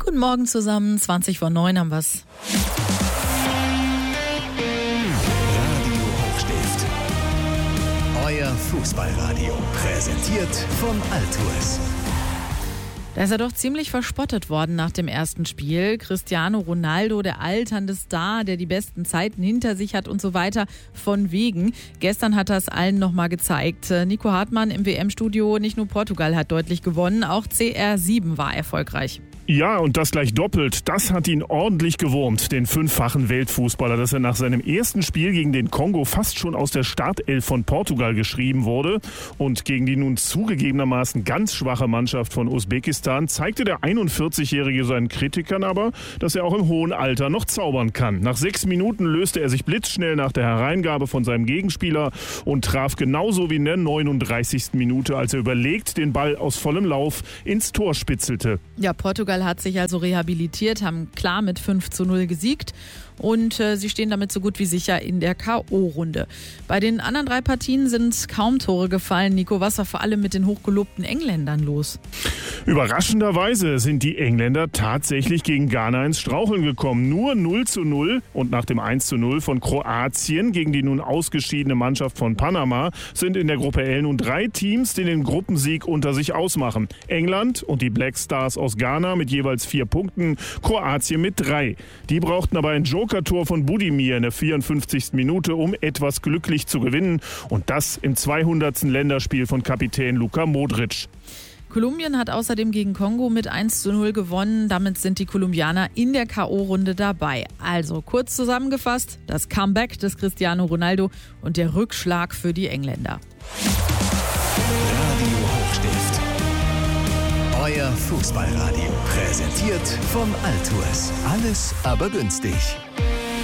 Guten Morgen zusammen, 20:09 haben wir's. Radio Hochstift. Euer Fußballradio. Präsentiert von Altues. Da ist er doch ziemlich verspottet worden nach dem ersten Spiel. Cristiano Ronaldo, der alternde Star, der die besten Zeiten hinter sich hat und so weiter, von wegen. Gestern hat er es allen nochmal gezeigt. Nico Hartmann im WM-Studio, nicht nur Portugal hat deutlich gewonnen, auch CR7 war erfolgreich. Ja, und das gleich doppelt. Das hat ihn ordentlich gewurmt, den fünffachen Weltfußballer, dass er nach seinem ersten Spiel gegen den Kongo fast schon aus der Startelf von Portugal geschrieben wurde. Und gegen die nun zugegebenermaßen ganz schwache Mannschaft von Usbekistan zeigte der 41-Jährige seinen Kritikern aber, dass er auch im hohen Alter noch zaubern kann. Nach 6 Minuten löste er sich blitzschnell nach der Hereingabe von seinem Gegenspieler und traf genauso wie in der 39. Minute, als er überlegt den Ball aus vollem Lauf ins Tor spitzelte. Ja, Portugal hat sich also rehabilitiert, haben klar mit 5:0 gesiegt und sie stehen damit so gut wie sicher in der K.O.-Runde. Bei den anderen 3 Partien sind kaum Tore gefallen. Nico, was war vor allem mit den hochgelobten Engländern los? Überraschenderweise sind die Engländer tatsächlich gegen Ghana ins Straucheln gekommen. Nur 0:0 und nach dem 1:0 von Kroatien gegen die nun ausgeschiedene Mannschaft von Panama sind in der Gruppe L nun 3 Teams, die den Gruppensieg unter sich ausmachen. England und die Black Stars aus Ghana mit jeweils 4 Punkten, Kroatien mit 3. Die brauchten aber ein Joker-Tor von Budimir in der 54. Minute, um etwas glücklich zu gewinnen. Und das im 200. Länderspiel von Kapitän Luka Modric. Kolumbien hat außerdem gegen Kongo mit 1:0 gewonnen. Damit sind die Kolumbianer in der K.O.-Runde dabei. Also kurz zusammengefasst, das Comeback des Cristiano Ronaldo und der Rückschlag für die Engländer. Radio Hochstift. Euer Fußballradio. Präsentiert von Altues. Alles aber günstig.